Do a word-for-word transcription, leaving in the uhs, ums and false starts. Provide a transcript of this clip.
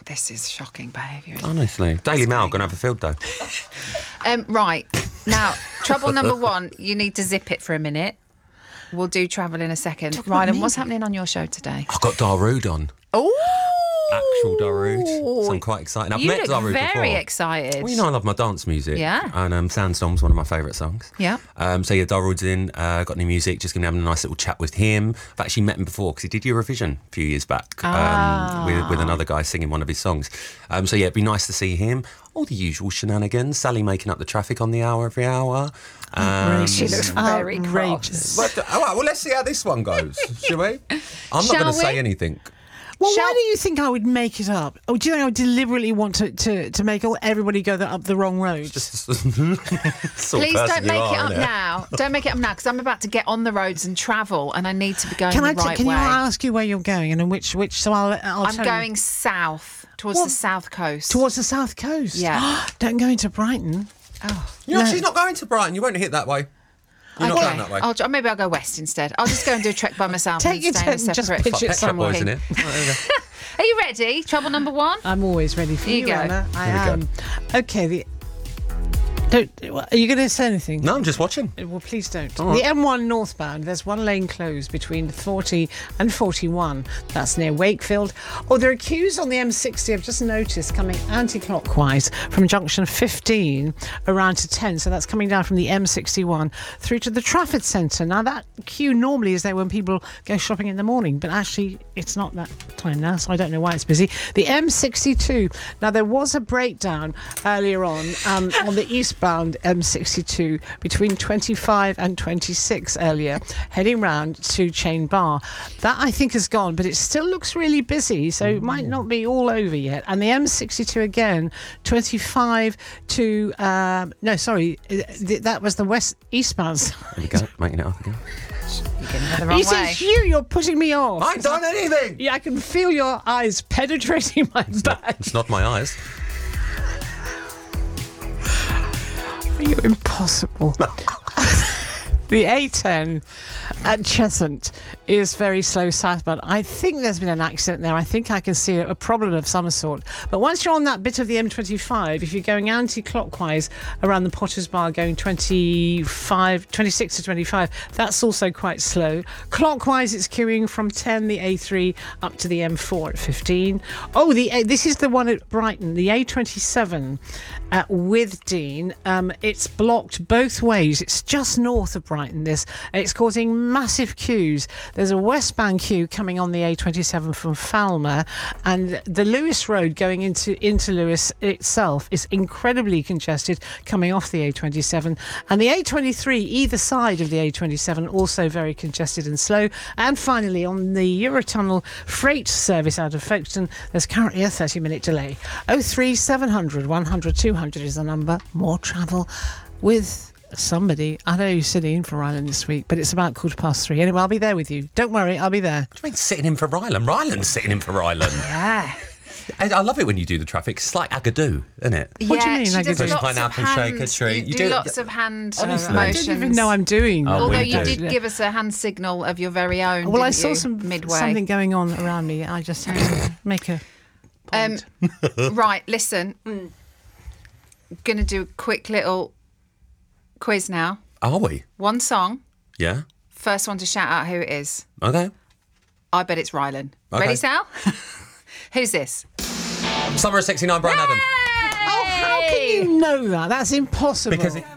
this is shocking behaviour. Honestly. Daily Mail going to have a field day. Um, right. Now, trouble number one, you need to zip it for a minute. We'll do travel in a second. Rylan, what's happening on your show today? I've got Darude on. Oh! Actual Darude. So I'm quite excited. I've you met look Darude very before. excited. Well, you know I love my dance music. Yeah. And um, Sandstorm's one of my favourite songs. Yeah. Um, so yeah, Darude's in, uh, got new music, just going to have a nice little chat with him. I've actually met him before because he did Eurovision a few years back Ah. um, with, with another guy singing one of his songs. Um, so yeah, it'd be nice to see him. All the usual shenanigans. Sally making up the traffic on the hour every hour. Um, She looks very outrageous. but, all right, well, let's see how this one goes, shall we? I'm not Shall going to we? say anything. Well, Shall- why do you think I would make it up? Oh, do you think I would deliberately want to, to, to make all everybody go the, up the wrong road? Just the sort of Please person don't you make are, it up innit? now. Don't make it up now because I'm about to get on the roads and travel and I need to be going Can the I? T- right can way. you ask you where you're going and in which which? So I'll. I'll I'm tell going you. south towards What? the south coast. Towards the south coast. Yeah. Don't go into Brighton. Oh. You're No. actually not going to Brighton. You won't hit that way. You're not Okay. going that way. I'll, maybe I'll go west instead. I'll just go and do a trek by myself. Take and your stay in tent a and just separate. pitch it Pet Shop somewhere. Boys, innit? Right, there we go. Are you ready? Trouble number one. I'm always ready for Here you, you go. Anna. I Here we am. Okay. The. Don't. Are you going to say anything? No, I'm just watching. Well, please don't. All right. The M one northbound, there's one lane closed between forty and forty-one. That's near Wakefield. Oh, there are queues on the M sixty, I've just noticed, coming anti-clockwise from junction fifteen around to ten. So that's coming down from the M sixty-one through to the Trafford Centre. Now, that queue normally is there when people go shopping in the morning, but actually it's not that time now, so I don't know why it's busy. The M sixty-two. Now, there was a breakdown earlier on um, on the eastbound M sixty-two between twenty-five and twenty-six earlier, heading round to Chain Bar. That, I think, is gone, but it still looks really busy, so it might not be all over yet. And the M sixty-two again, twenty-five to... Um, no, sorry, th- that was the west eastbound side. There we go, making it up again. You're getting it the wrong It way. is you, you're putting me off. I ain't done anything! Yeah, I can feel your eyes penetrating my back. It's not my eyes. You're impossible. The A ten at Cheshunt is very slow southbound. I think there's been an accident there. I think I can see a problem of some sort. But once you're on that bit of the M twenty-five, if you're going anti-clockwise around the Potter's Bar, going twenty-five, twenty-six to twenty-five, that's also quite slow. Clockwise, it's queuing from ten, the A three, up to the M four at fifteen. Oh, the A, this is the one at Brighton, the A twenty-seven at Withdean. Um, it's blocked both ways. It's just north of Brighton, this. It's causing massive queues. There's a westbound queue coming on the A twenty-seven from Falmer, and the Lewis Road going into, into Lewis itself is incredibly congested coming off the A twenty-seven. And the A twenty-three, either side of the A twenty-seven, also very congested and slow. And finally, on the Eurotunnel freight service out of Folkestone, there's currently a thirty minute delay. oh three seven hundred, one hundred, two hundred is the number. More travel with somebody. I know you're sitting in for Rylan this week, but it's about quarter past three. Anyway, I'll be there with you. Don't worry, I'll be there. What do you mean sitting in for Rylan? Rylan's sitting in for Rylan. Yeah. I, I love it when you do the traffic. It's like Agadoo, isn't it? What do you Yeah, mean, she like does a lots pineapple of shaker hand, tree. You, You do, do- lots of hand Honestly. I motions. don't even know I'm doing. Oh, Although we you do. did give us a hand signal of your very own. Well, I didn't saw you, some midway. something going on around me. I just had to make a Um, point. right, listen. Going to do a quick little quiz now. Are we? One song. Yeah. First one to shout out who it is. Okay. I bet it's Rylan. Okay. Ready, Sal? Who's this? Summer of sixty-nine, Brian Adams. Oh, how can you know that? That's impossible. Because it,